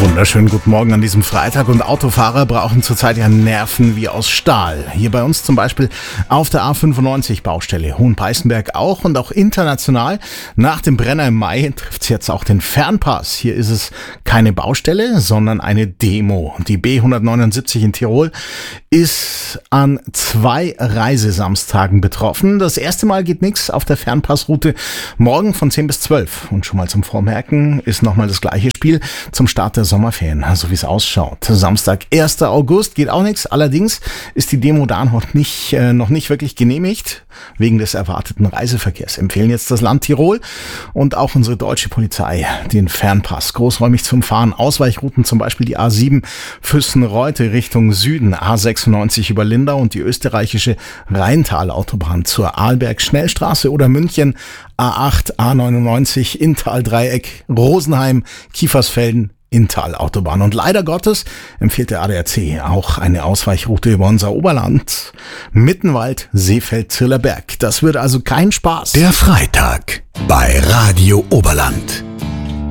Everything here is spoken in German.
Wunderschönen guten Morgen an diesem Freitag und Autofahrer brauchen zurzeit ja Nerven wie aus Stahl. Hier bei uns zum Beispiel auf der A95 Baustelle Hohenpeißenberg auch und auch international. Nach dem Brenner im Mai trifft es jetzt auch den Fernpass. Hier ist es keine Baustelle, sondern eine Demo. Die B179 in Tirol ist an 2 Reisesamstagen betroffen. Das erste Mal geht nichts auf der Fernpassroute morgen von 10 bis 12. Und schon mal zum Vormerken ist nochmal das gleiche Spiel zum Start der Sommerferien, so wie es ausschaut. Samstag, 1. August, geht auch nichts. Allerdings ist die Demo da noch nicht wirklich genehmigt, wegen des erwarteten Reiseverkehrs. Empfehlen jetzt das Land Tirol und auch unsere deutsche Polizei den Fernpass großräumig zum Fahren. Ausweichrouten zum Beispiel die A7 Füssen-Reute Richtung Süden, A96 über Lindau und die österreichische Rheintalautobahn zur Arlberg-Schnellstraße oder München, A8, A99, Inntal-Dreieck, Rosenheim, Kiefersfelden, Inntal-Autobahn. Und leider Gottes empfiehlt der ADAC auch eine Ausweichroute über unser Oberland. Mittenwald, Seefeld, Zillerberg. Das wird also kein Spaß. Der Freitag bei Radio Oberland.